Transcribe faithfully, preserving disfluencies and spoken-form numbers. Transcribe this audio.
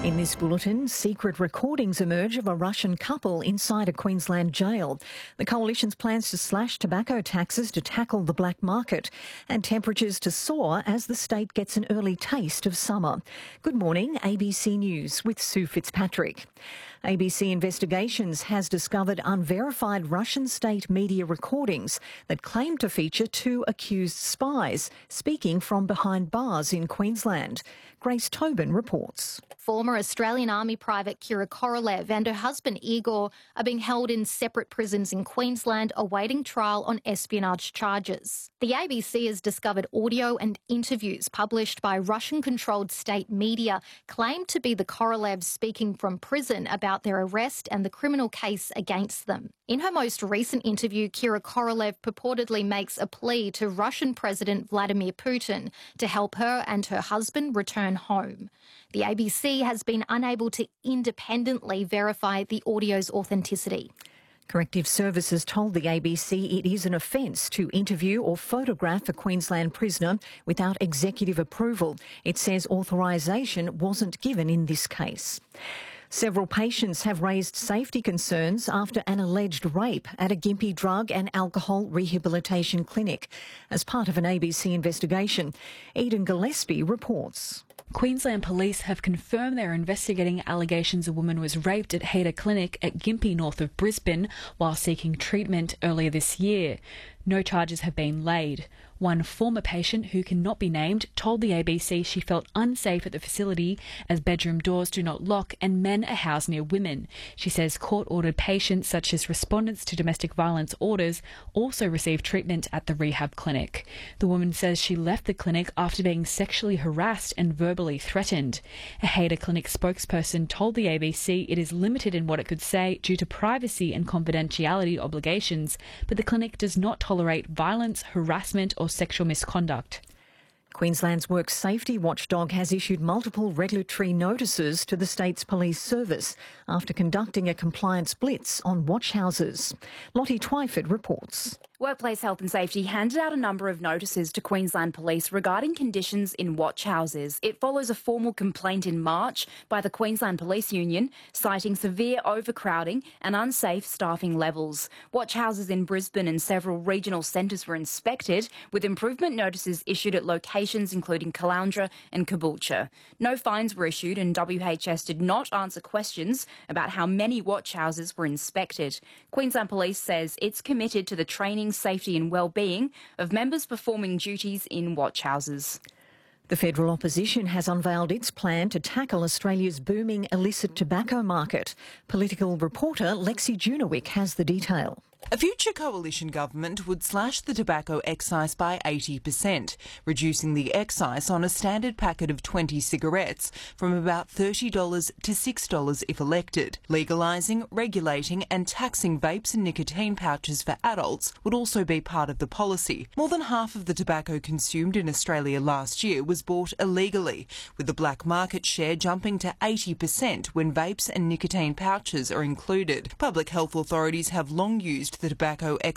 In this bulletin, secret recordings emerge of a Russian couple inside a Queensland jail. The Coalition's plans to slash tobacco taxes to tackle the black market, and temperatures to soar as the state gets an early taste of summer. Good morning, A B C News with Sue Fitzpatrick. A B C Investigations has discovered unverified Russian state media recordings that claim to feature two accused spies speaking from behind bars in Queensland. Grace Tobin reports. Former Australian Army Private Kira Korolev and her husband Igor are being held in separate prisons in Queensland awaiting trial on espionage charges. The A B C has discovered audio and interviews published by Russian-controlled state media claimed to be the Korolevs speaking from prison about their arrest and the criminal case against them. In her most recent interview, Kira Korolev purportedly makes a plea to Russian President Vladimir Putin to help her and her husband return home. The A B C has been unable to independently verify the audio's authenticity. Corrective Services told the A B C it is an offence to interview or photograph a Queensland prisoner without executive approval. It says authorisation wasn't given in this case. Several patients have raised safety concerns after an alleged rape at a Gympie drug and alcohol rehabilitation clinic. As part of an A B C investigation, Eden Gillespie reports. Queensland Police have confirmed they're investigating allegations a woman was raped at Hayter Clinic at Gympie north of Brisbane while seeking treatment earlier this year. No charges have been laid. One former patient, who cannot be named, told the A B C she felt unsafe at the facility as bedroom doors do not lock and men are housed near women. She says court-ordered patients, such as respondents to domestic violence orders, also receive treatment at the rehab clinic. The woman says she left the clinic after being sexually harassed and verbally threatened. A Hayter Clinic spokesperson told the A B C it is limited in what it could say due to privacy and confidentiality obligations, but the clinic does not tolerate violence, harassment or sexual misconduct. Queensland's Work Safety Watchdog has issued multiple regulatory notices to the state's police service after conducting a compliance blitz on watch houses. Lottie Twyford reports. Workplace Health and Safety handed out a number of notices to Queensland Police regarding conditions in watch houses. It follows a formal complaint in March by the Queensland Police Union citing severe overcrowding and unsafe staffing levels. Watch houses in Brisbane and several regional centres were inspected, with improvement notices issued at locations including Caloundra and Caboolture. No fines were issued, and W H S did not answer questions about how many watch houses were inspected. Queensland Police says it's committed to the training, safety and well-being of members performing duties in watch houses. The federal opposition has unveiled its plan to tackle Australia's booming illicit tobacco market. Political reporter Lexi Junowick has the detail. A future coalition government would slash the tobacco excise by eighty percent, reducing the excise on a standard packet of twenty cigarettes from about thirty dollars to six dollars if elected. Legalising, regulating and taxing vapes and nicotine pouches for adults would also be part of the policy. More than half of the tobacco consumed in Australia last year was bought illegally, with the black market share jumping to eighty percent when vapes and nicotine pouches are included. Public health authorities have long used the tobacco excise